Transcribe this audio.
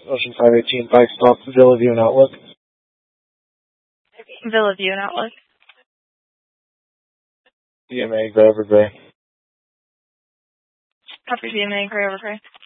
Ocean 518, bike stop, Villa View and Outlook. Villa View and Outlook. DMA, Gray over Gray. Copy DMA, Gray over Gray.